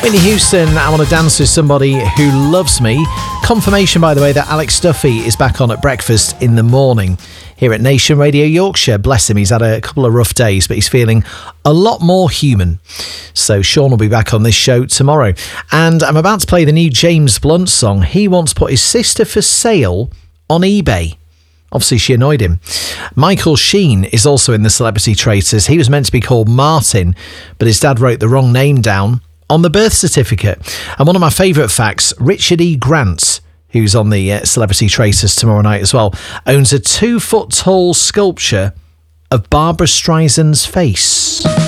Whitney Houston, I Want to Dance with Somebody Who Loves Me. Confirmation, by the way, that Alex Duffy is back on at breakfast in the morning here at Nation Radio Yorkshire. Bless him, he's had a couple of rough days, but he's feeling a lot more human. So Sean will be back on this show tomorrow. And I'm about to play the new James Blunt song. He once put his sister for sale on eBay. Obviously, she annoyed him. Michael Sheen is also in the Celebrity Traitors. He was meant to be called Martin, but his dad wrote the wrong name down on the birth certificate. And one of my favourite facts, Richard E. Grant, who's on the Celebrity Traitors tomorrow night as well, owns a 2-foot tall sculpture of Barbra Streisand's face.